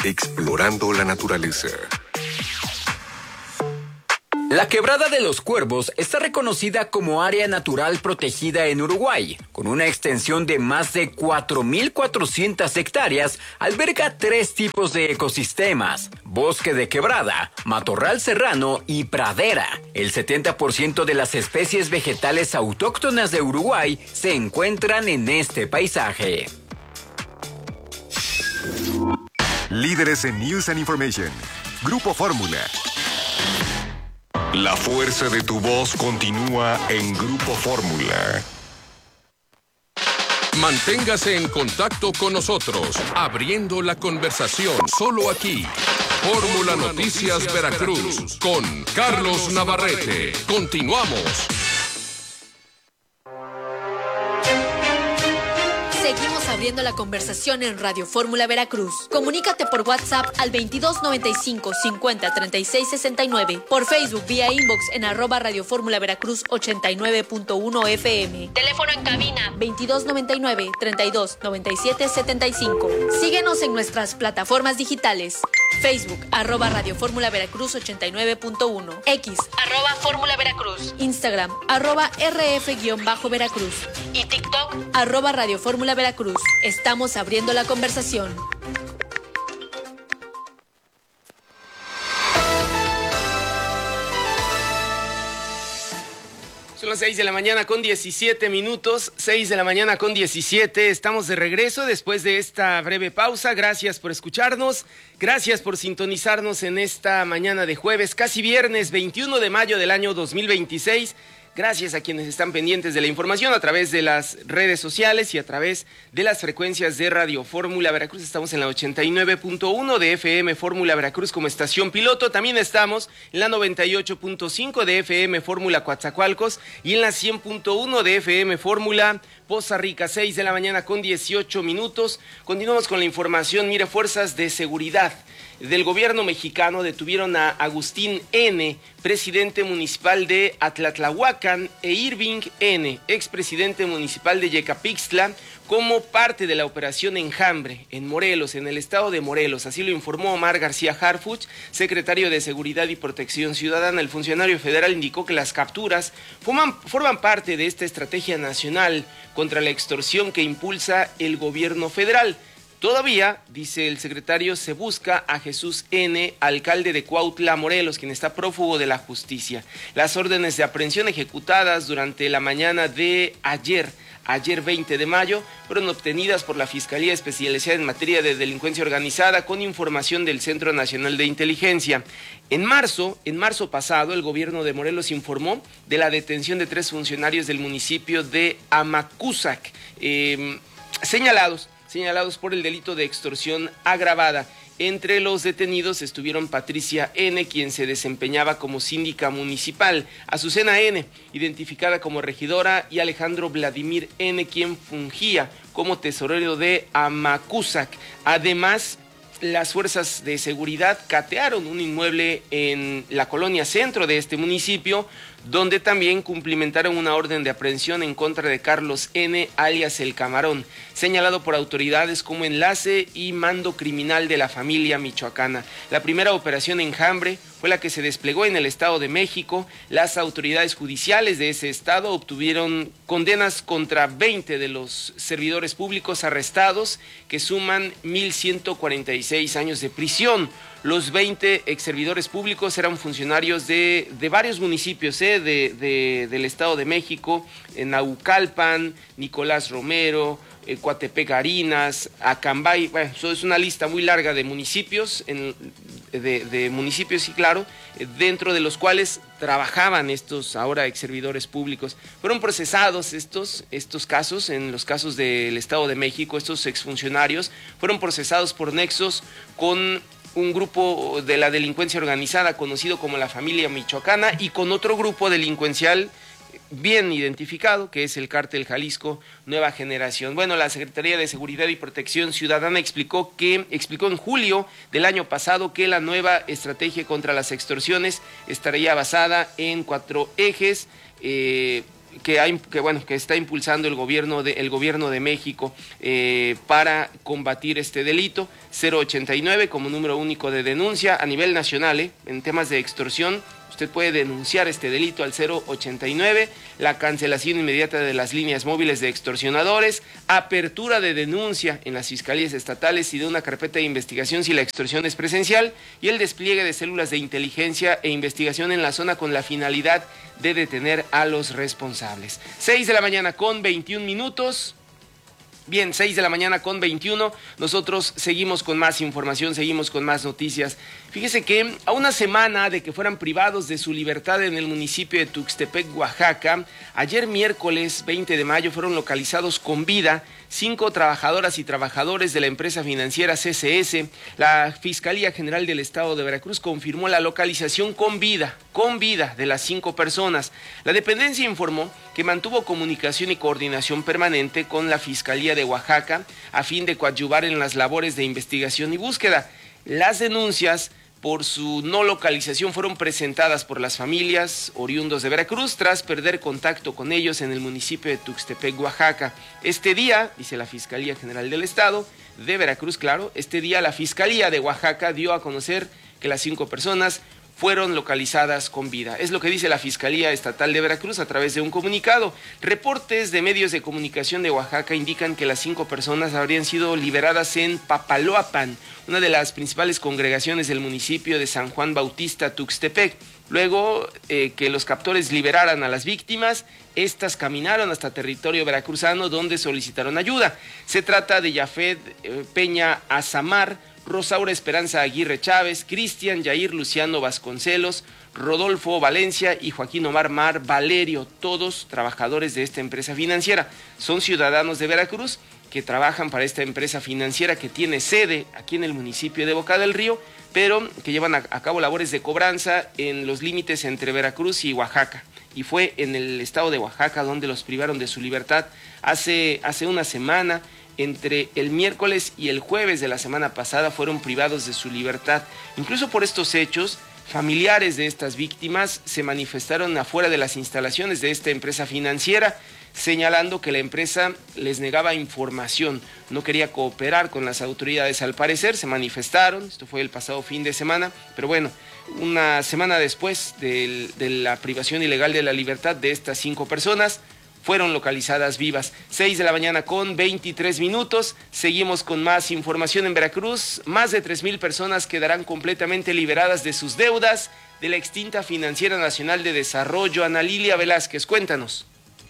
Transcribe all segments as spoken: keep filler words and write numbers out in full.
Explorando la naturaleza. La Quebrada de los Cuervos está reconocida como área natural protegida en Uruguay. Con una extensión de más de cuatro mil cuatrocientas hectáreas, alberga tres tipos de ecosistemas: bosque de quebrada, matorral serrano y pradera. El setenta por ciento de las especies vegetales autóctonas de Uruguay se encuentran en este paisaje. Líderes en News and Information. Grupo Fórmula. La fuerza de tu voz continúa en Grupo Fórmula. Manténgase en contacto con nosotros, abriendo la conversación solo aquí. Fórmula Noticias Veracruz, con Carlos Navarrete. Continuamos. Seguimos abriendo la conversación en Radio Fórmula Veracruz. Comunícate por WhatsApp al veintidós noventa y cinco cincuenta treinta y seis sesenta y nueve. Por Facebook vía inbox en arroba Radio Fórmula Veracruz ochenta y nueve punto uno F M. Teléfono en cabina veintidós noventa y nueve treinta y dos noventa y siete setenta y cinco. Síguenos en nuestras plataformas digitales. Facebook arroba Radio Fórmula Veracruz ochenta y nueve punto uno. X arroba Fórmula Veracruz. Instagram arroba R F-Veracruz. Y TikTok arroba Radio Fórmula Veracruz. Estamos abriendo la conversación. Son las seis de la mañana con diecisiete minutos, seis de la mañana con diecisiete. Estamos de regreso después de esta breve pausa. Gracias por escucharnos, gracias por sintonizarnos en esta mañana de jueves, casi viernes veintiuno de mayo del año dos mil veintiséis. Gracias a quienes están pendientes de la información a través de las redes sociales y a través de las frecuencias de Radio Fórmula Veracruz. Estamos en la ochenta y nueve punto uno de F M Fórmula Veracruz como estación piloto. También estamos en la noventa y ocho punto cinco de F M Fórmula Coatzacoalcos y en la cien punto uno de F M Fórmula Poza Rica. Seis de la mañana con dieciocho minutos. Continuamos con la información. Mire, fuerzas de seguridad del gobierno mexicano detuvieron a Agustín N., presidente municipal de Atlatlahuacan, e Irving N., expresidente municipal de Yecapixtla, como parte de la operación Enjambre en Morelos, en el estado de Morelos. Así lo informó Omar García Harfuch, secretario de Seguridad y Protección Ciudadana. El funcionario federal indicó que las capturas forman, forman parte de esta estrategia nacional contra la extorsión que impulsa el gobierno federal. Todavía, dice el secretario, se busca a Jesús N., alcalde de Cuautla, Morelos, quien está prófugo de la justicia. Las órdenes de aprehensión ejecutadas durante la mañana de ayer, ayer veinte de mayo, fueron obtenidas por la Fiscalía Especializada en Materia de Delincuencia Organizada con información del Centro Nacional de Inteligencia. En marzo, en marzo pasado, el gobierno de Morelos informó de la detención de tres funcionarios del municipio de Amacuzac, eh, señalados señalados por el delito de extorsión agravada. Entre los detenidos estuvieron Patricia N., quien se desempeñaba como síndica municipal, Azucena N., identificada como regidora, y Alejandro Vladimir N., quien fungía como tesorero de Amacuzac. Además, las fuerzas de seguridad catearon un inmueble en la colonia centro de este municipio, donde también cumplimentaron una orden de aprehensión en contra de Carlos N., alias El Camarón, señalado por autoridades como enlace y mando criminal de la familia michoacana. La primera operación Enjambre fue la que se desplegó en el Estado de México. Las autoridades judiciales de ese estado obtuvieron condenas contra veinte de los servidores públicos arrestados, que suman mil ciento cuarenta y seis años de prisión. Los veinte exservidores públicos eran funcionarios de, de varios municipios eh, de, de, del Estado de México, en Naucalpan, Nicolás Romero, eh, Coatepec Harinas, Acambay. Bueno, eso es una lista muy larga de municipios, en, de, de municipios, sí, claro, eh, dentro de los cuales trabajaban estos ahora exservidores públicos. Fueron procesados estos, estos casos, en los casos del Estado de México, estos exfuncionarios fueron procesados por nexos con un grupo de la delincuencia organizada conocido como la familia michoacana y con otro grupo delincuencial bien identificado, que es el Cártel Jalisco Nueva Generación. Bueno, la Secretaría de Seguridad y Protección Ciudadana explicó que explicó en julio del año pasado que la nueva estrategia contra las extorsiones estaría basada en cuatro ejes. Eh, que, hay, que, bueno, que está impulsando el gobierno de, el gobierno de México eh, para combatir este delito. Cero ochenta y nueve como número único de denuncia a nivel nacional, eh, en temas de extorsión. Usted puede denunciar este delito al cero ochenta y nueve, la cancelación inmediata de las líneas móviles de extorsionadores, apertura de denuncia en las fiscalías estatales y de una carpeta de investigación si la extorsión es presencial, y el despliegue de células de inteligencia e investigación en la zona con la finalidad de detener a los responsables. seis de la mañana con veintiún minutos. Bien, seis de la mañana con veintiuno, nosotros seguimos con más información, seguimos con más noticias. Fíjese que a una semana de que fueran privados de su libertad en el municipio de Tuxtepec, Oaxaca, ayer miércoles veinte de mayo fueron localizados con vida cinco trabajadoras y trabajadores de la empresa financiera C C S. La Fiscalía General del Estado de Veracruz confirmó la localización con vida, con vida de las cinco personas. La dependencia informó que mantuvo comunicación y coordinación permanente con la Fiscalía de Oaxaca a fin de coadyuvar en las labores de investigación y búsqueda. Las denuncias por su no localización fueron presentadas por las familias oriundos de Veracruz tras perder contacto con ellos en el municipio de Tuxtepec, Oaxaca. Este día, dice la Fiscalía General del Estado de Veracruz, claro, este día la Fiscalía de Oaxaca dio a conocer que las cinco personas fueron localizadas con vida. Es lo que dice la Fiscalía Estatal de Veracruz a través de un comunicado. Reportes de medios de comunicación de Oaxaca indican que las cinco personas habrían sido liberadas en Papaloapan, una de las principales congregaciones del municipio de San Juan Bautista, Tuxtepec. Luego eh, que los captores liberaran a las víctimas, estas caminaron hasta territorio veracruzano donde solicitaron ayuda. Se trata de Yafet eh, Peña Azamar, Rosaura Esperanza Aguirre Chávez, Cristian Yair Luciano Vasconcelos, Rodolfo Valencia y Joaquín Omar Mar Valerio, todos trabajadores de esta empresa financiera. Son ciudadanos de Veracruz que trabajan para esta empresa financiera que tiene sede aquí en el municipio de Boca del Río, pero que llevan a, a cabo labores de cobranza en los límites entre Veracruz y Oaxaca. Y fue en el estado de Oaxaca donde los privaron de su libertad hace, hace una semana. Entre el miércoles y el jueves de la semana pasada fueron privados de su libertad. Incluso por estos hechos, familiares de estas víctimas se manifestaron afuera de las instalaciones de esta empresa financiera, señalando que la empresa les negaba información, no quería cooperar con las autoridades. Al parecer se manifestaron, esto fue el pasado fin de semana, pero bueno, una semana después de, de la privación ilegal de la libertad de estas cinco personas, fueron localizadas vivas. seis de la mañana con veintitrés minutos. Seguimos con más información en Veracruz. Más de tres mil personas quedarán completamente liberadas de sus deudas de la extinta Financiera Nacional de Desarrollo. Ana Lilia Velázquez, cuéntanos.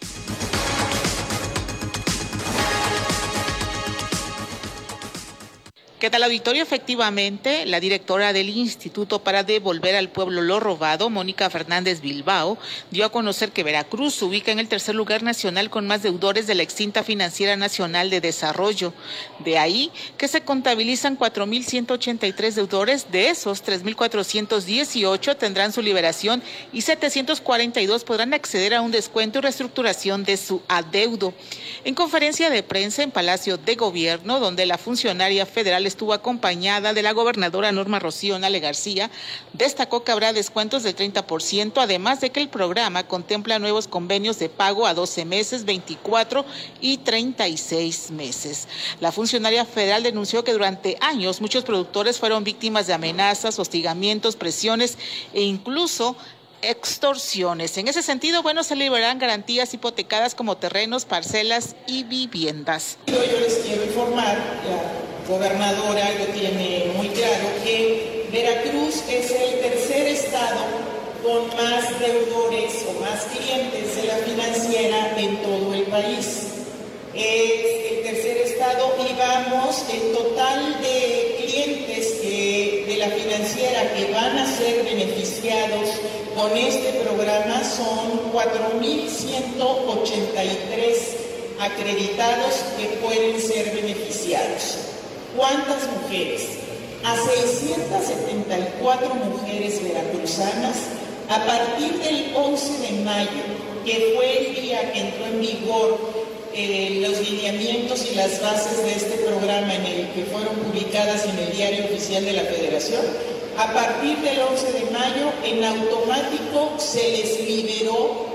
¿Qué tal, auditorio? Efectivamente, la directora del Instituto para Devolver al Pueblo lo Robado, Mónica Fernández Bilbao, dio a conocer que Veracruz se ubica en el tercer lugar nacional con más deudores de la extinta Financiera Nacional de Desarrollo. De ahí que se contabilizan cuatro mil ciento ochenta y tres deudores, de esos tres mil cuatrocientos dieciocho tendrán su liberación y setecientos cuarenta y dos podrán acceder a un descuento y reestructuración de su adeudo. En conferencia de prensa en Palacio de Gobierno, donde la funcionaria federal estuvo acompañada de la gobernadora Norma Rocío Nale García, destacó que habrá descuentos del treinta por ciento, además de que el programa contempla nuevos convenios de pago a doce meses, veinticuatro y treinta y seis meses. La funcionaria federal denunció que durante años muchos productores fueron víctimas de amenazas, hostigamientos, presiones e incluso extorsiones. En ese sentido, bueno, se liberarán garantías hipotecadas como terrenos, parcelas y viviendas. Yo les quiero informar, la gobernadora lo tiene muy claro, que Veracruz es el tercer estado con más deudores o más clientes de la financiera en todo el país. Es el tercer estado y vamos, el total de clientes que, de la financiera que van a ser beneficiados con este programa son cuatro mil ciento ochenta y tres acreditados que pueden ser beneficiados. ¿Cuántas mujeres? A seiscientas setenta y cuatro mujeres veracruzanas a partir del once de mayo, que fue el día que entró en vigor Eh, los lineamientos y las bases de este programa en el que fueron publicadas en el Diario Oficial de la Federación, a partir del once de mayo en automático se les liberó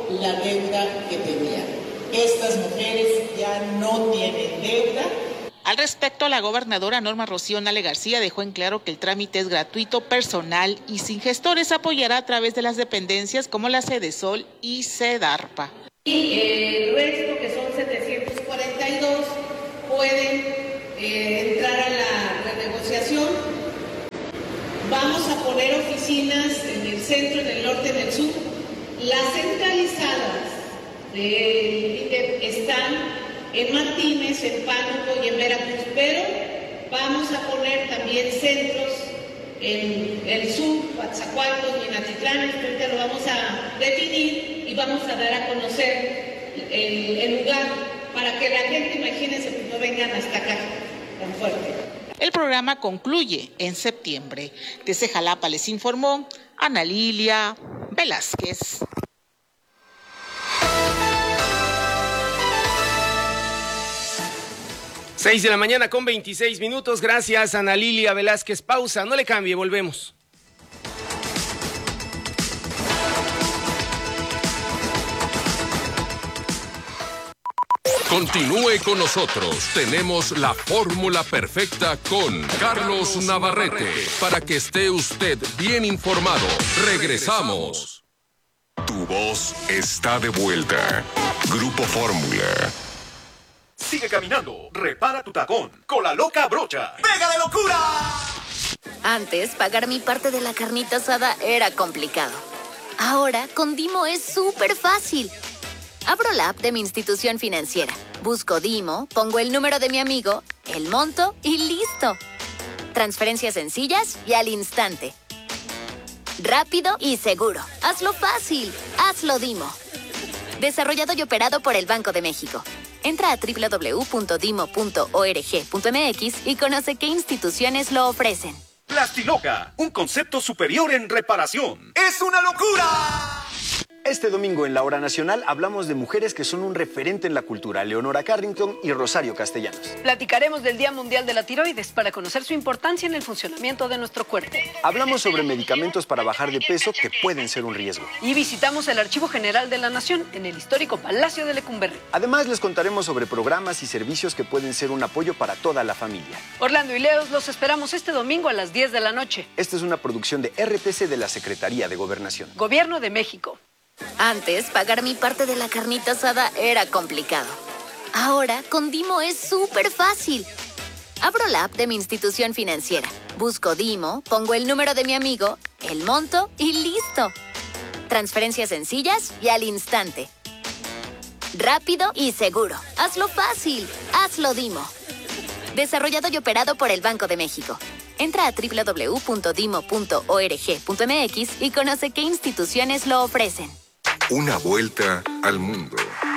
la deuda que tenían. Estas mujeres ya no tienen deuda. Al respecto, la gobernadora Norma Rocío Nale García dejó en claro que el trámite es gratuito, personal y sin gestores. Apoyará a través de las dependencias como la Sedesol y Sedarpa. Y el resto, que son setecientos cuarenta y dos, pueden eh, entrar a la renegociación. Vamos a poner oficinas en el centro, en el norte, en el sur. Las centralizadas del I N E P están en Martínez, en Pánuco y en Veracruz, pero vamos a poner también centros en el sur, Coatzacoalcos y en Atitlán. Ahorita lo vamos a definir y vamos a dar a conocer el, el lugar para que la gente, imagínense, pues no vengan hasta acá tan fuerte. El programa concluye en septiembre. Desde Jalapa les informó Ana Lilia Velázquez. seis de la mañana con veintiséis minutos. Gracias, Ana Lilia Velázquez. Pausa, no le cambie, volvemos. Continúe con nosotros. Tenemos la fórmula perfecta con Carlos Navarrete para que esté usted bien informado. Regresamos. Tu voz está de vuelta. Grupo Fórmula. Sigue caminando, repara tu tacón con la loca brocha. ¡Pega de locura! Antes, pagar mi parte de la carnita asada era complicado. Ahora, con Dimo es súper fácil. Abro la app de mi institución financiera, busco Dimo, pongo el número de mi amigo, el monto y listo. Transferencias sencillas y al instante. Rápido y seguro. Hazlo fácil. Hazlo Dimo. Desarrollado y operado por el Banco de México. Entra a doble u doble u doble u punto dimo punto org punto m x y conoce qué instituciones lo ofrecen. Plastiloca, un concepto superior en reparación. ¡Es una locura! Este domingo en la Hora Nacional hablamos de mujeres que son un referente en la cultura, Leonora Carrington y Rosario Castellanos. Platicaremos del Día Mundial de la Tiroides para conocer su importancia en el funcionamiento de nuestro cuerpo. Hablamos sobre medicamentos para bajar de peso que pueden ser un riesgo. Y visitamos el Archivo General de la Nación en el histórico Palacio de Lecumberri. Además, les contaremos sobre programas y servicios que pueden ser un apoyo para toda la familia. Orlando y Leos los esperamos este domingo a las diez de la noche. Esta es una producción de R T C de la Secretaría de Gobernación. Gobierno de México. Antes, pagar mi parte de la carnita asada era complicado. Ahora, con Dimo es súper fácil. Abro la app de mi institución financiera, busco Dimo, pongo el número de mi amigo, el monto y listo. Transferencias sencillas y al instante. Rápido y seguro. Hazlo fácil. Hazlo Dimo. Desarrollado y operado por el Banco de México. Entra a doble u doble u doble u punto dimo punto org punto m x y conoce qué instituciones lo ofrecen. Una vuelta al mundo.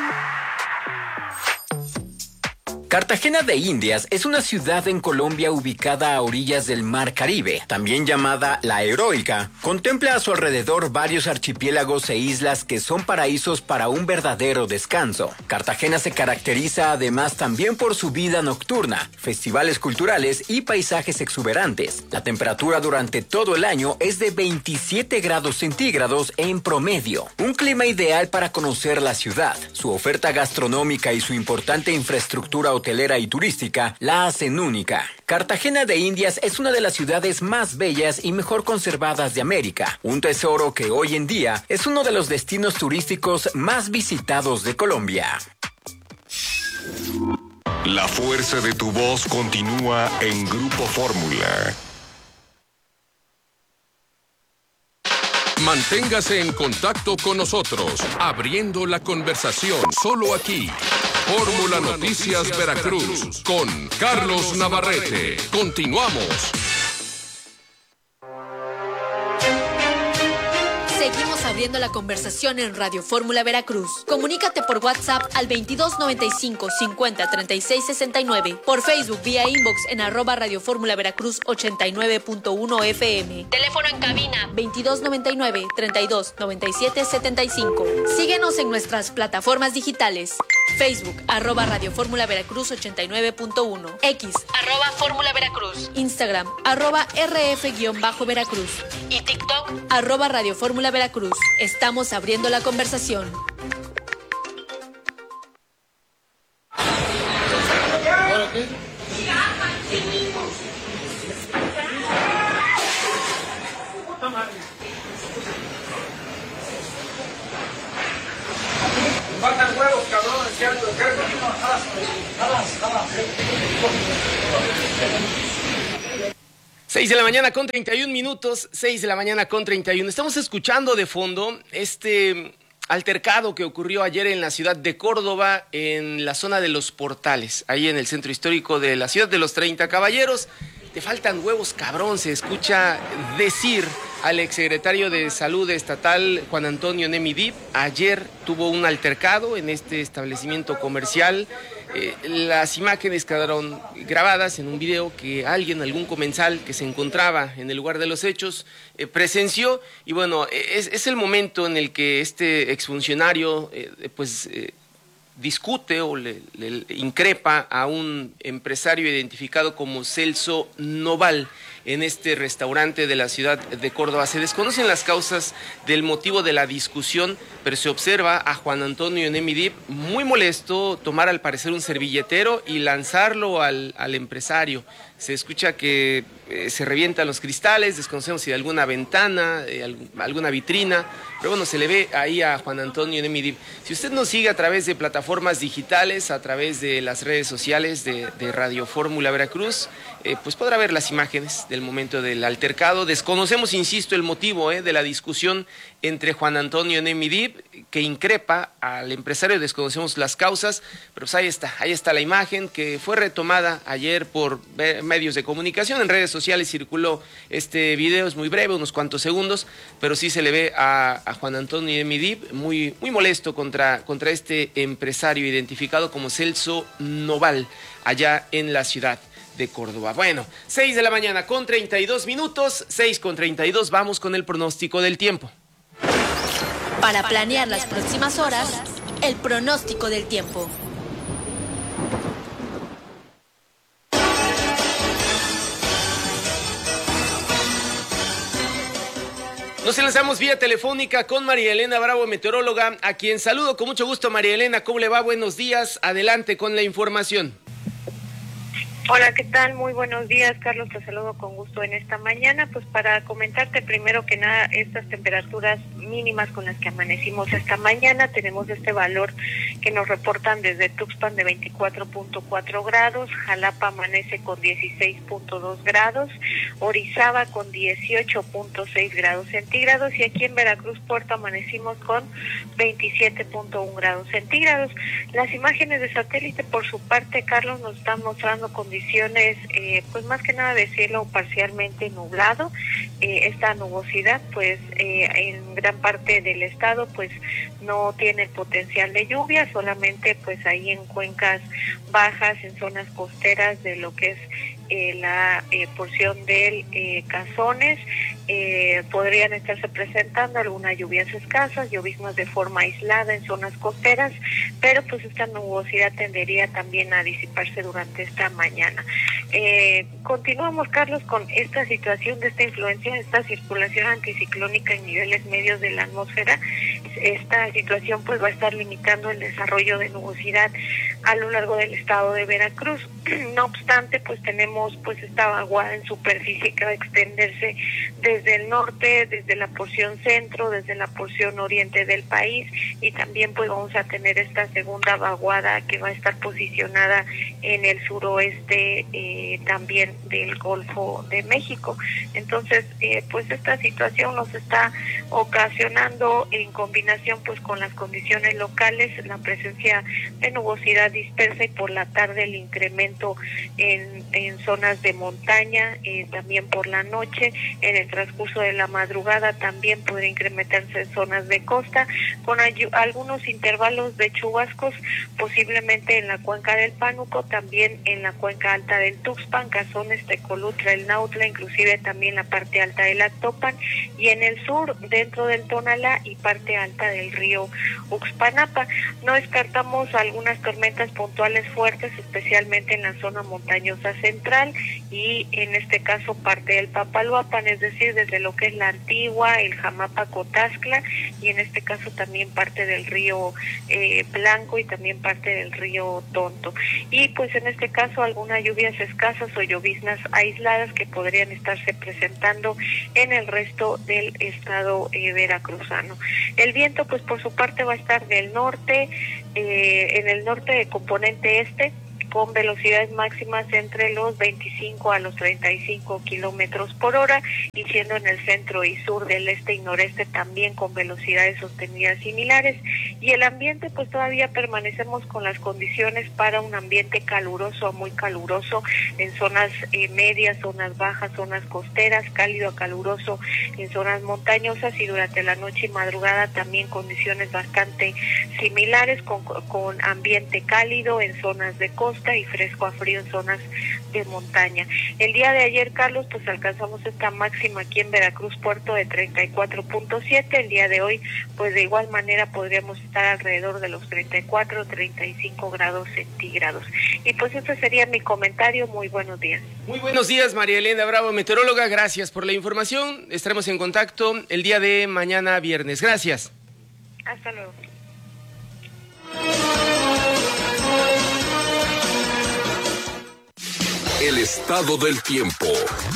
Cartagena de Indias es una ciudad en Colombia ubicada a orillas del Mar Caribe, también llamada La Heroica. Contempla a su alrededor varios archipiélagos e islas que son paraísos para un verdadero descanso. Cartagena se caracteriza además también por su vida nocturna, festivales culturales y paisajes exuberantes. La temperatura durante todo el año es de veintisiete grados centígrados en promedio. Un clima ideal para conocer la ciudad. Su oferta gastronómica y su importante infraestructura hotelera y turística la hacen única. Cartagena de Indias es una de las ciudades más bellas y mejor conservadas de América, un tesoro que hoy en día es uno de los destinos turísticos más visitados de Colombia. La fuerza de tu voz continúa en Grupo Fórmula. Manténgase en contacto con nosotros, abriendo la conversación solo aquí. Fórmula Noticias Veracruz con Carlos Navarrete. Continuamos. Seguimos abriendo la conversación en Radio Fórmula Veracruz. Comunícate por WhatsApp al veintidós noventa y cinco cincuenta treinta y seis sesenta y nueve, por Facebook vía inbox en arroba Radio Fórmula Veracruz ochenta y nueve punto uno F M. Teléfono en cabina veintidós noventa y nueve treinta y dos noventa y siete setenta y cinco. Síguenos en nuestras plataformas digitales. Facebook, arroba Radio Fórmula Veracruz ochenta y nueve punto uno. X, arroba Fórmula Veracruz. Instagram, arroba R F-Veracruz. Y TikTok, arroba Radio Fórmula Veracruz. Estamos abriendo la conversación. seis de la mañana con treinta y un minutos, seis de la mañana con treinta y uno. Estamos escuchando de fondo este altercado que ocurrió ayer en la ciudad de Córdoba, en la zona de Los Portales, ahí en el centro histórico de la ciudad de los treinta Caballeros. Te faltan huevos, cabrón, se escucha decir al exsecretario de Salud estatal, Juan Antonio Nemi Dip. Ayer tuvo un altercado en este establecimiento comercial. Eh, las imágenes quedaron grabadas en un video que alguien, algún comensal que se encontraba en el lugar de los hechos, eh, presenció. Y bueno, es, es el momento en el que este exfuncionario, eh, pues... Eh, discute o le, le increpa a un empresario identificado como Celso Noval en este restaurante de la ciudad de Córdoba. Se desconocen las causas del motivo de la discusión, pero se observa a Juan Antonio Nemi Dip muy molesto tomar al parecer un servilletero y lanzarlo al, al empresario. Se escucha que eh, se revientan los cristales, desconocemos si de alguna ventana, eh, alg alguna vitrina, pero bueno, se le ve ahí a Juan Antonio Nemi Dip. Si usted nos sigue a través de plataformas digitales, a través de las redes sociales de, de Radio Fórmula Veracruz, eh, pues podrá ver las imágenes del momento del altercado. Desconocemos, insisto, el motivo eh, de la discusión entre Juan Antonio Nemi Dip, que increpa al empresario, desconocemos las causas, pero pues ahí está, ahí está la imagen que fue retomada ayer por medios de comunicación. En redes sociales circuló este video, es muy breve, unos cuantos segundos, pero sí se le ve a, a Juan Antonio Nemi Dip muy, muy molesto contra, contra este empresario identificado como Celso Noval, allá en la ciudad de Córdoba. Bueno, seis de la mañana con treinta y dos minutos, seis con treinta y dos, vamos con el pronóstico del tiempo. Para planear las próximas horas, el pronóstico del tiempo. Nos enlazamos vía telefónica con María Elena Bravo, meteoróloga, a quien saludo con mucho gusto. María Elena, ¿cómo le va? Buenos días, adelante con la información. Hola, ¿qué tal? Muy buenos días, Carlos, te saludo con gusto en esta mañana. Pues para comentarte primero que nada estas temperaturas mínimas con las que amanecimos esta mañana, tenemos este valor que nos reportan desde Tuxpan de veinticuatro punto cuatro grados, Jalapa amanece con dieciséis punto dos grados, Orizaba con dieciocho punto seis grados centígrados y aquí en Veracruz Puerto amanecimos con veintisiete punto uno grados centígrados. Las imágenes de satélite por su parte, Carlos, nos están mostrando con condiciones eh, pues más que nada de cielo parcialmente nublado. Eh, esta nubosidad pues eh, en gran parte del estado pues no tiene el potencial de lluvia, solamente pues ahí en cuencas bajas, en zonas costeras de lo que es eh, la eh, porción del eh, Cazones, eh, podrían estarse presentando algunas lluvias escasas, lloviznas de forma aislada en zonas costeras, pero pues esta nubosidad tendería también a disiparse durante esta mañana. Eh, continuamos, Carlos, con esta situación de esta influencia, esta circulación anticiclónica en niveles medios de la atmósfera. Esta situación pues va a estar limitando el desarrollo de nubosidad a lo largo del estado de Veracruz. No obstante, pues tenemos pues esta vaguada en superficie que va a extenderse desde el norte, desde la porción centro, desde la porción oriente del país, y también pues vamos a tener esta segunda vaguada que va a estar posicionada en el suroeste eh, también del Golfo de México. Entonces eh, pues esta situación nos está ocasionando, en combinación pues con las condiciones locales, la presencia de nubosidad dispersa y por la tarde el incremento en, en zonas de montaña, eh, también por la noche, en el transcurso de la madrugada también puede incrementarse en zonas de costa, con algunos intervalos de chubascos, posiblemente en la cuenca del Pánuco, también en la cuenca alta del Tuxpan, Cazones, Tecolutla, el Nautla, inclusive también la parte alta del Actopan, y en el sur, dentro del Tonalá y parte alta del río Uxpanapa. No descartamos algunas tormentas puntuales fuertes, especialmente en la zona montañosa central y en este caso parte del Papaloapan, es decir, desde lo que es la Antigua, el Jamapa, Cotascla, y en este caso también parte del río eh, Blanco y también parte del río Tonto. Y pues en este caso algunas lluvias escasas o lloviznas aisladas que podrían estarse presentando en el resto del estado eh, veracruzano. El viento pues por su parte va a estar del norte, eh, en el norte de componente este, con velocidades máximas entre los veinticinco a los treinta y cinco kilómetros por hora, y siendo en el centro y sur del este y noreste también con velocidades sostenidas similares. Y el ambiente, pues todavía permanecemos con las condiciones para un ambiente caluroso a muy caluroso en zonas eh, medias, zonas bajas, zonas costeras, cálido a caluroso en zonas montañosas, y durante la noche y madrugada también condiciones bastante similares con, con ambiente cálido en zonas de costa y fresco a frío en zonas de montaña. El día de ayer, Carlos, pues alcanzamos esta máxima aquí en Veracruz Puerto de treinta y cuatro punto siete. El día de hoy, pues de igual manera podríamos estar alrededor de los treinta y cuatro, treinta y cinco grados centígrados. Y pues este sería mi comentario. Muy buenos días. Muy buenos días, María Elena Bravo, meteoróloga. Gracias por la información. Estaremos en contacto el día de mañana viernes. Gracias. Hasta luego. El estado del tiempo.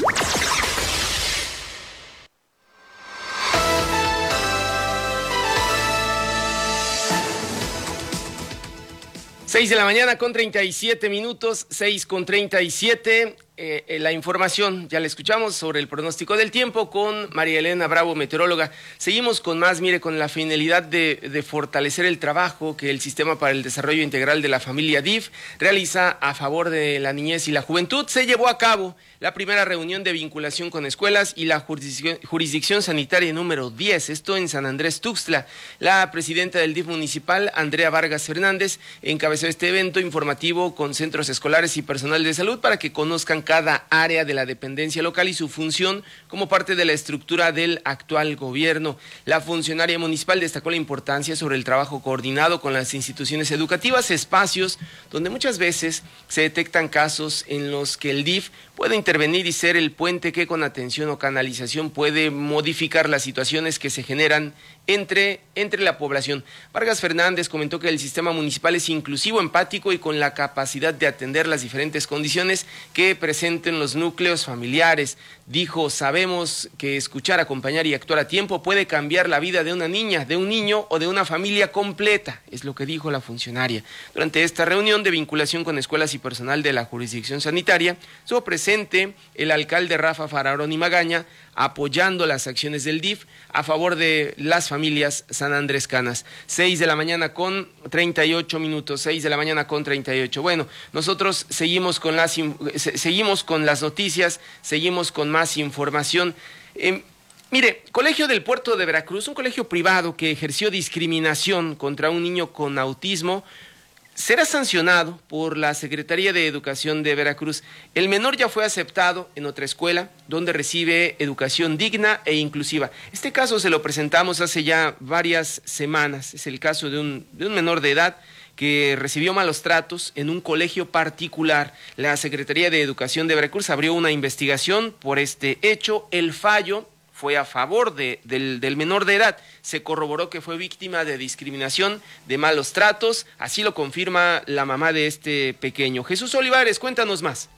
seis de la mañana con treinta y siete minutos, seis con treinta y siete. Eh, eh, la información, ya la escuchamos sobre el pronóstico del tiempo con María Elena Bravo, meteoróloga. Seguimos con más, mire, con la finalidad de, de fortalecer el trabajo que el Sistema para el Desarrollo Integral de la Familia D I F realiza a favor de la niñez y la juventud. Se llevó a cabo la primera reunión de vinculación con escuelas y la jurisdicción, jurisdicción sanitaria número diez, esto en San Andrés Tuxtla. La presidenta del D I F municipal, Andrea Vargas Fernández, encabezó este evento informativo con centros escolares y personal de salud para que conozcan cada área de la dependencia local y su función como parte de la estructura del actual gobierno. La funcionaria municipal destacó la importancia sobre el trabajo coordinado con las instituciones educativas, espacios donde muchas veces se detectan casos en los que el D I F puede intervenir y ser el puente que con atención o canalización puede modificar las situaciones que se generan entre, entre la población. Vargas Fernández comentó que el sistema municipal es inclusivo, empático y con la capacidad de atender las diferentes condiciones que presenten los núcleos familiares. Dijo, sabemos que escuchar, acompañar y actuar a tiempo puede cambiar la vida de una niña, de un niño o de una familia completa, es lo que dijo la funcionaria. Durante esta reunión de vinculación con escuelas y personal de la jurisdicción sanitaria, estuvo presente el alcalde Rafa Fararón y Magaña, apoyando las acciones del D I F a favor de las familias sanandrescanas. seis de la mañana con treinta y ocho minutos, seis de la mañana con treinta y ocho. Bueno, nosotros seguimos con las, seguimos con las noticias, seguimos con más información. Eh, mire, Colegio del Puerto de Veracruz, un colegio privado que ejerció discriminación contra un niño con autismo, será sancionado por la Secretaría de Educación de Veracruz. El menor ya fue aceptado en otra escuela donde recibe educación digna e inclusiva. Este caso se lo presentamos hace ya varias semanas. Es el caso de un, de un menor de edad que recibió malos tratos en un colegio particular. La Secretaría de Educación de Veracruz abrió una investigación por este hecho. El fallo fue a favor de, del, del menor de edad. Se corroboró que fue víctima de discriminación, de malos tratos, así lo confirma la mamá de este pequeño. Jesús Olivares, cuéntanos más.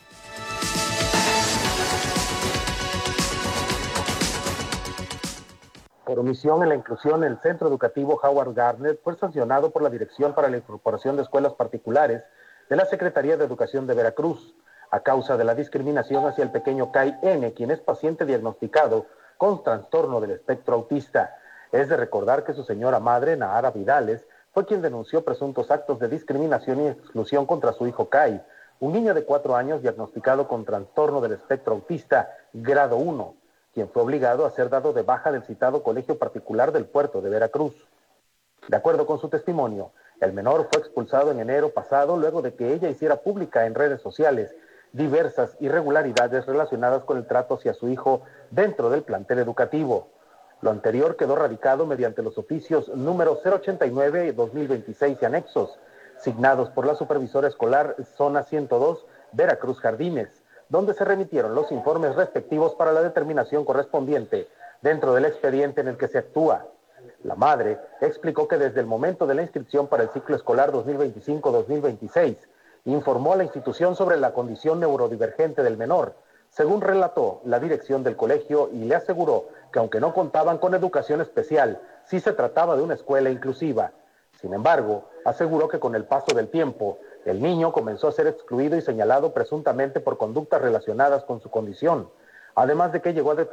Por omisión en la inclusión, el centro educativo Howard Gardner fue sancionado por la Dirección para la Incorporación de Escuelas Particulares de la Secretaría de Educación de Veracruz, a causa de la discriminación hacia el pequeño Kai N, quien es paciente diagnosticado con trastorno del espectro autista. Es de recordar que su señora madre, Nahara Vidales, fue quien denunció presuntos actos de discriminación y exclusión contra su hijo Kai, un niño de cuatro años diagnosticado con trastorno del espectro autista, grado uno, quien fue obligado a ser dado de baja del citado colegio particular del puerto de Veracruz. De acuerdo con su testimonio, el menor fue expulsado en enero pasado luego de que ella hiciera pública en redes sociales diversas irregularidades relacionadas con el trato hacia su hijo dentro del plantel educativo. Lo anterior quedó radicado mediante los oficios número cero ochenta y nueve dos mil veintiséis y anexos, signados por la supervisora escolar Zona ciento dos, Veracruz Jardines, donde se remitieron los informes respectivos para la determinación correspondiente dentro del expediente en el que se actúa. La madre explicó que desde el momento de la inscripción para el ciclo escolar dos mil veinticinco dos mil veintiséis, informó a la institución sobre la condición neurodivergente del menor, según relató la dirección del colegio, y le aseguró que aunque no contaban con educación especial, sí se trataba de una escuela inclusiva. Sin embargo, aseguró que con el paso del tiempo, El niño comenzó a ser excluido y señalado presuntamente por conductas relacionadas con su condición, además de que llegó a